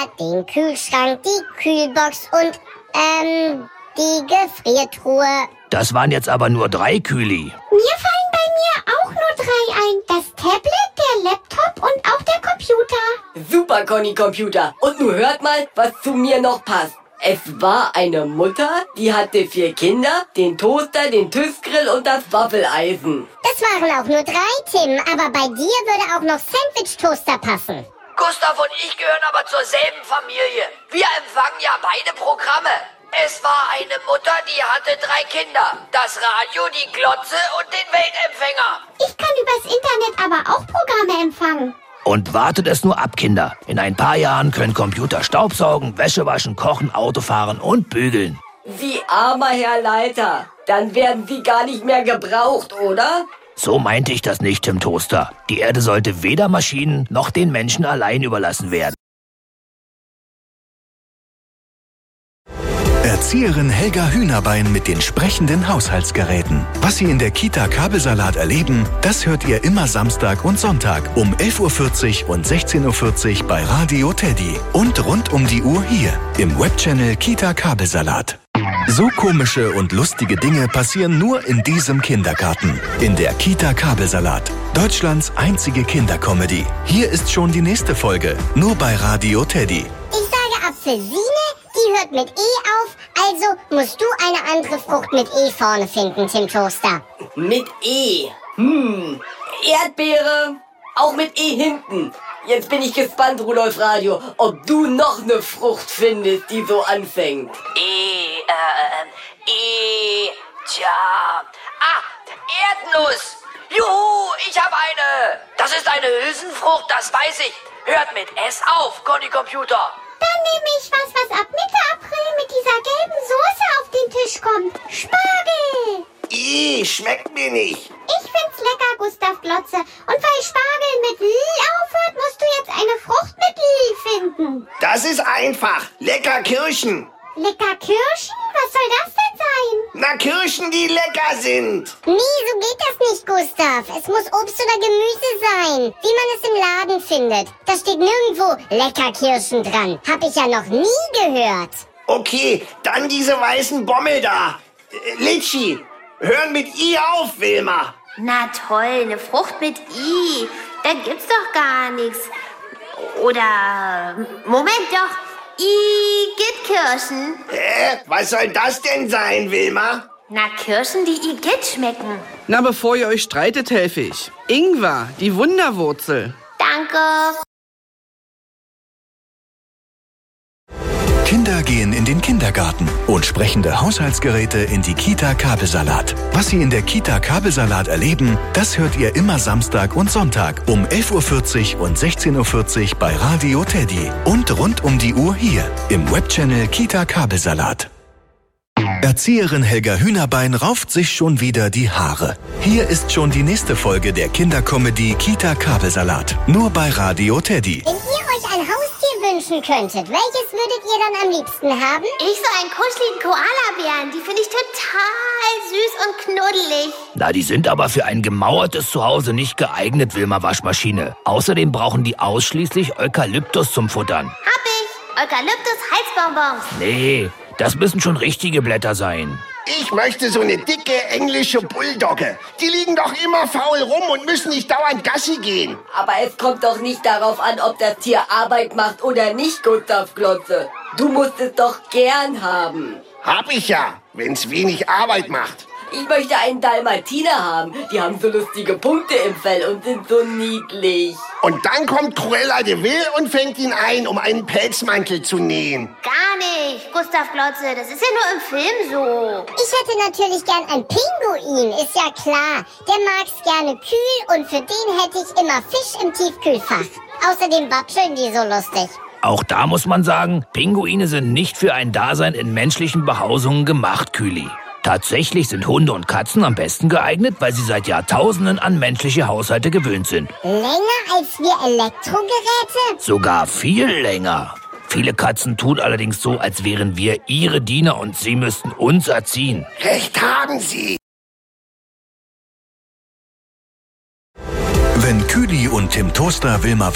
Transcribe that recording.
den Kühlschrank, die Kühlbox und, die Gefriertruhe. Das waren jetzt aber nur 3 Kühli. Mir fallen bei mir auch nur 3 ein. Das Tablet, der Laptop und auch der Computer. Super, Conny Computer. Und nun hört mal, was zu mir noch passt. Es war eine Mutter, die hatte 4 Kinder, den Toaster, den TÜV-Grill und das Waffeleisen. Das waren auch nur 3, Tim, aber bei dir würde auch noch Sandwich-Toaster passen. Gustav und ich gehören aber zur selben Familie. Wir empfangen ja beide Programme. Es war eine Mutter, die hatte 3 Kinder. Das Radio, die Glotze und den Weltempfänger. Ich kann übers Internet aber auch Programme empfangen. Und wartet es nur ab, Kinder. In ein paar Jahren können Computer staubsaugen, Wäsche waschen, kochen, Auto fahren und bügeln. Sie armer Herr Leiter. Dann werden Sie gar nicht mehr gebraucht, oder? So meinte ich das nicht, Tim Toaster. Die Erde sollte weder Maschinen noch den Menschen allein überlassen werden. Erzieherin Helga Hühnerbein mit den sprechenden Haushaltsgeräten. Was Sie in der Kita Kabelsalat erleben, das hört ihr immer Samstag und Sonntag um 11.40 Uhr und 16.40 Uhr bei Radio Teddy. Und rund um die Uhr hier im Webchannel Kita Kabelsalat. So komische und lustige Dinge passieren nur in diesem Kindergarten. In der Kita Kabelsalat. Deutschlands einzige Kindercomedy. Hier ist schon die nächste Folge. Nur bei Radio Teddy. Ich sage Apfelsine, die hört mit E auf, also musst du eine andere Frucht mit E vorne finden, Tim Toaster. Mit E. Erdbeere. Auch mit E hinten. Jetzt bin ich gespannt, Rudolf Radio, ob du noch eine Frucht findest, die so anfängt. Tja. Erdnuss. Juhu, ich habe eine. Das ist eine Hülsenfrucht, das weiß ich. Hört mit S auf, Conny Computer. Dann nehme ich was ab Mitte April mit dieser gelben Soße auf den Tisch kommt. Spargel. Schmeckt mir nicht. Ich find's lecker, Gustav Glotze. Und weil Spargel mit L aufhört, musst du jetzt eine Frucht mit L finden. Das ist einfach. Lecker Kirschen. Lecker Kirschen? Was soll das denn sein? Na, Kirschen, die lecker sind. Nee, so geht das nicht, Gustav. Es muss Obst oder Gemüse sein, wie man es im Laden findet. Da steht nirgendwo Leckerkirschen dran. Hab ich ja noch nie gehört. Okay, dann diese weißen Bommel da. Litschi, hören mit I auf, Wilma. Na toll, eine Frucht mit I. Da gibt's doch gar nichts. Oder, Moment doch. Igitt-Kirschen. Was soll das denn sein, Wilma? Na, Kirschen, die Igitt schmecken. Na, bevor ihr euch streitet, helfe ich. Ingwer, die Wunderwurzel. Danke. Kinder gehen in den Kindergarten und sprechende Haushaltsgeräte in die Kita Kabelsalat. Was Sie in der Kita Kabelsalat erleben, das hört ihr immer Samstag und Sonntag um 11.40 Uhr und 16.40 Uhr bei Radio Teddy. Und rund um die Uhr hier im Webchannel Kita Kabelsalat. Erzieherin Helga Hühnerbein rauft sich schon wieder die Haare. Hier ist schon die nächste Folge der Kindercomedy Kita Kabelsalat. Nur bei Radio Teddy. Wenn ihr euch ein Haustier wünschen könntet, welches würdet ihr dann am liebsten haben? Ich so einen kuscheligen Koalabären, die finde ich total süß und knuddelig. Na, die sind aber für ein gemauertes Zuhause nicht geeignet, Wilma Waschmaschine. Außerdem brauchen die ausschließlich Eukalyptus zum Futtern. Hab ich. Eukalyptus-Halsbonbons. Nee, das müssen schon richtige Blätter sein. Ich möchte so eine dicke englische Bulldogge. Die liegen doch immer faul rum und müssen nicht dauernd Gassi gehen. Aber es kommt doch nicht darauf an, ob das Tier Arbeit macht oder nicht, Gustav Glotze. Du musst es doch gern haben. Hab ich ja, wenn's wenig Arbeit macht. Ich möchte einen Dalmatiner haben. Die haben so lustige Punkte im Fell und sind so niedlich. Und dann kommt Cruella de Vil und fängt ihn ein, um einen Pelzmantel zu nähen. Gar nicht, Gustav Glotze. Das ist ja nur im Film so. Ich hätte natürlich gern einen Pinguin, ist ja klar. Der mag's gerne kühl und für den hätte ich immer Fisch im Tiefkühlfach. Außerdem watscheln die so lustig. Auch da muss man sagen, Pinguine sind nicht für ein Dasein in menschlichen Behausungen gemacht, Kühli. Tatsächlich sind Hunde und Katzen am besten geeignet, weil sie seit Jahrtausenden an menschliche Haushalte gewöhnt sind. Länger als wir Elektrogeräte? Sogar viel länger. Viele Katzen tun allerdings so, als wären wir ihre Diener und sie müssten uns erziehen. Recht haben Sie. Wenn Kühli und Tim Toaster Wilma